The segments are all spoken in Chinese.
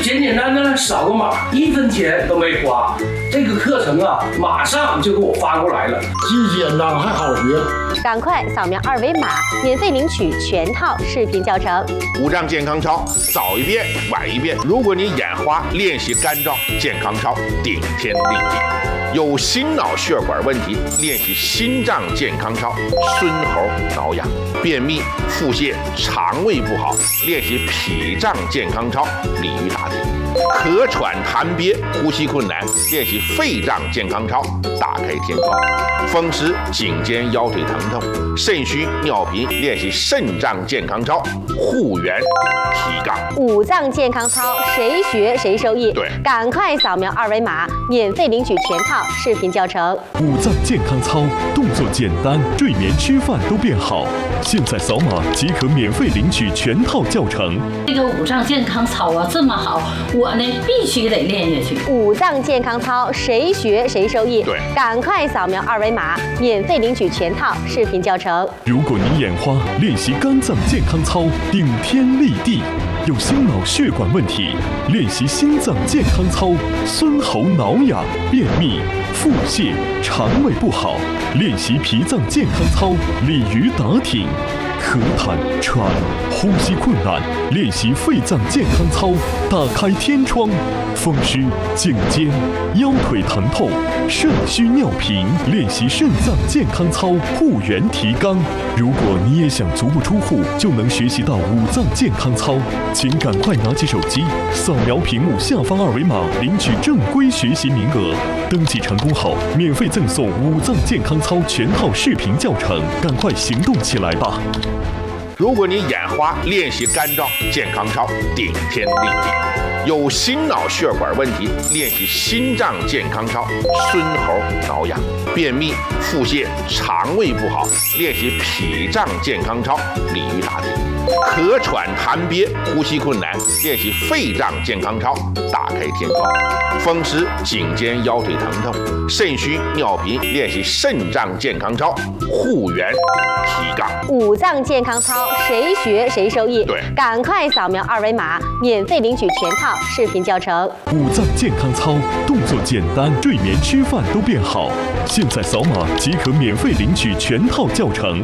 简简单单的扫个码，1分钱都没花。这个课程啊，马上就给我发过来了， 既简单还好学。 赶快扫描2维码，免费领取全套视频教程。 5脏健康操，早一遍晚一遍。如果你眼花，练习干燥健康操，顶天立地。有心脑血管问题，练习心脏健康操，孙猴挠痒；便秘、腹泻、肠胃不好，练习脾脏健康操，鲤鱼打挺；咳喘痰憋、呼吸困难，练习肺脏健康操，打开天窗；风湿、颈肩腰腿疼痛、肾虚尿频，练习肾脏健康操，护元提杠。 5脏健康操，谁学谁受益。 对， 赶快扫描2维码，免费领取全套视频教程。 5脏健康操，动作简单，睡眠吃饭都变好。现在扫码即可免费领取全套教程。 这个5脏健康操啊这么好，我呢必须得练下去。 5脏健康操，谁学谁受益。 对， 赶快扫描2维码，免费领取全套视频教程。 如果你眼花，练习肝脏健康操，顶天立地。有心脑血管问题，练习心脏健康操，孙猴挠痒；便秘、腹泻、肠胃不好，练习脾脏健康操，鲤鱼打挺；咳痰喘、呼吸困难，练习肺脏健康操，打开天窗；风湿、颈肩、腰腿疼痛、肾虚尿频，练习肾脏健康操，护元提肛。如果你也想足不出户就能学习到5脏健康操，请赶快拿起手机，扫描屏幕下方2维码，领取正规学习名额。登记成功后，免费赠送5脏健康操全套视频教程，赶快行动起来吧！ 如果你眼花，练习干燥健康操，顶天立地。有心脑血管问题，练习心脏健康操，孙猴挠痒；便秘、腹泻、肠胃不好，练习脾脏健康操，鲤鱼打挺；咳喘痰憋、呼吸困难，练习肺脏健康操，打开天窗；风湿、颈肩腰腿疼痛、肾虚尿频，练习肾脏健康操，护元提杠。 5脏健康操，谁学谁受益。 对， 赶快扫描2维码，免费领取全套视频教程。 5脏健康操，动作简单，睡眠吃饭都变好。现在扫码即可免费领取全套教程。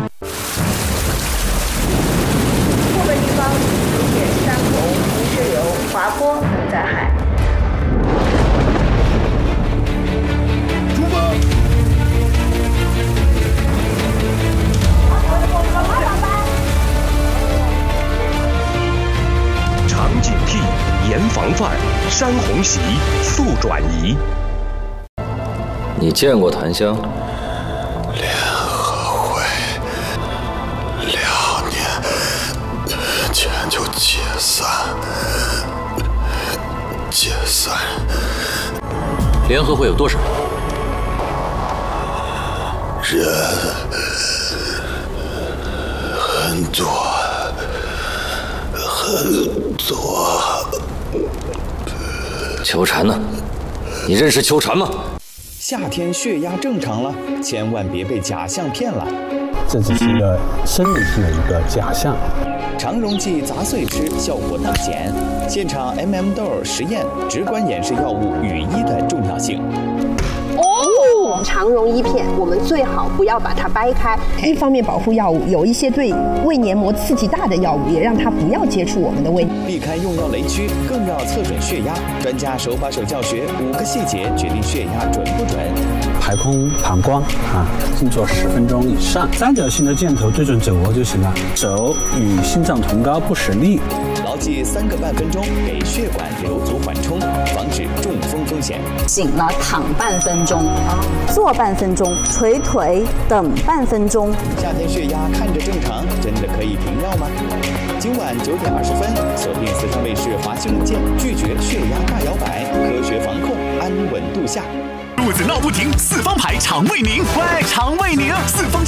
部分地方出现山洪、泥石流、滑坡等灾害。 出发！ 常警惕，严防范，山洪袭，速转移。 你见过檀香？ 联合会2年前就解散。 联合会有多少人？很多。 秋蝉呢？你认识秋蝉吗？ 夏天血压正常了，千万别被假象骗了。 这只是一个生理性的一个假象。 肠溶剂杂碎吃效果大减。现场 MM-DOR 实验直观演示药物与一的重要性。 肠溶衣片我们最好不要把它掰开，一方面保护药物，有一些对胃黏膜刺激大的药物也让它不要接触我们的胃， 避开用药雷区，更要测准血压。专家手把手教学5个细节决定血压准不准。 排空膀胱静坐10分钟以上，三角形的箭头对准肘窝就行了，肘与心脏同高，不使力。 牢记3个半分钟，给血管留足缓冲，防止中风风险。 醒了躺半分钟，坐半分钟，捶腿等半分钟。 夏天血压看着正常，真的可以停药吗？今晚9点20分，锁定四川卫视华新闻见，拒绝血压大摇摆，科学防控，安稳度夏。 肚子闹不停，四方牌肠胃宁，喂，肠胃宁，四方。